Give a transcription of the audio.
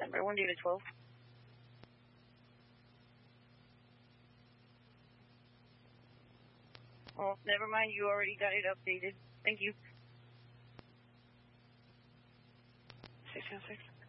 Number 1 to 12. Oh, never mind. You already got it updated. Thank you. 616.